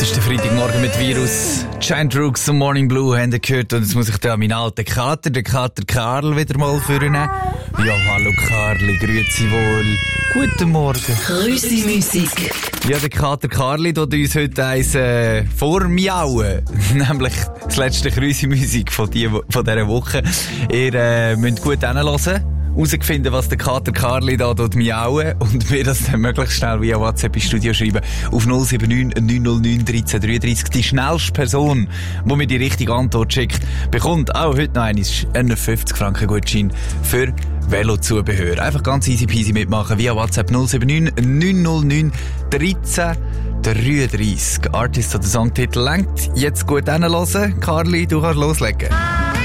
ist der Freitagmorgen mit Virus. Giant Rooks und Morning Blue haben ihr gehört. Und jetzt muss ich da meinen alten Kater, den Kater Karl, wieder mal vornehmen. Ja, hallo Karli, grüezi wohl. Guten Morgen. Grüßi Musik. Ja, der Kater Karli tut uns heute eins vormiauen. Nämlich das letzte Grüßi-Musik von dieser Woche. Ihr müsst gut hinhören. Herausfinden, was der Kater Karli da miauen und mir das dann möglichst schnell via WhatsApp ins Studio schreiben auf 079 909 1333. Die schnellste Person, die mir die richtige Antwort schickt, bekommt auch heute noch einen 50 Franken Gutschein für Velozubehör. Einfach ganz easy peasy mitmachen via WhatsApp 079 909 1333. Artist oder Songtitel lenkt. Jetzt gut hinhören. Karli, du kannst loslegen.